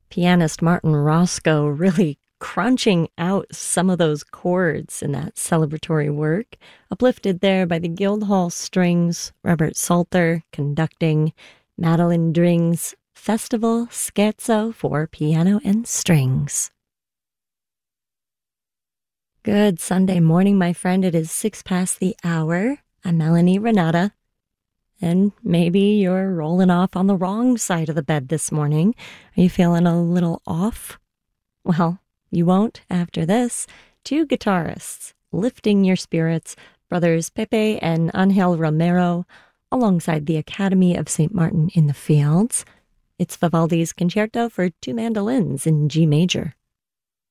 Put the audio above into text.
Pianist Martin Roscoe really crunching out some of those chords in that celebratory work, uplifted there by the Guildhall Strings, Robert Salter conducting Madeline Dring's Festival Scherzo for Piano and Strings. Good Sunday morning, my friend. It is 6 past the hour. I'm Melanie Renata. And maybe you're rolling off on the wrong side of the bed this morning. Are you feeling a little off? Well, you won't after this. Two guitarists lifting your spirits, brothers Pepe and Angel Romero, alongside the Academy of St. Martin in the Fields. It's Vivaldi's Concerto for Two Mandolins in G major.